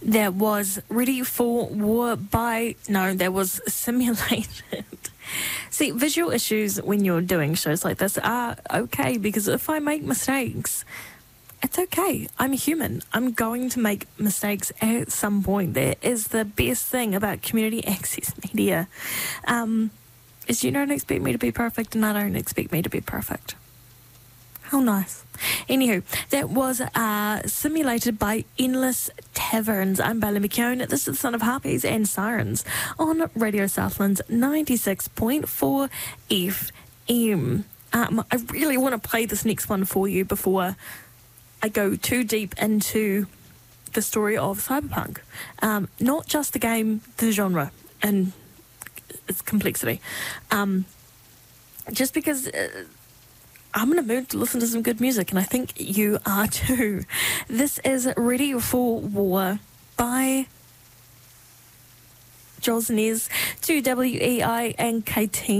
That was Ready for War by... No, that was Simulated. See, visual issues when you're doing shows like this are okay, because if I make mistakes, it's okay. I'm human. I'm going to make mistakes at some point. That is the best thing about community access media. Is you don't expect me to be perfect, and I don't expect me to be perfect. How nice. Anywho, that was Simulated by Endless Taverns. I'm Bailey McKeown. This is the Son of Harpies and Sirens on Radio Southlands 96.4 FM. I really want to play this next one for you before I go too deep into the story of Cyberpunk. Not just the game, the genre and its complexity. Just because... I'm in a mood to listen to some good music, and I think you are too. This is Ready for War by Josnez, 2WEI and KT.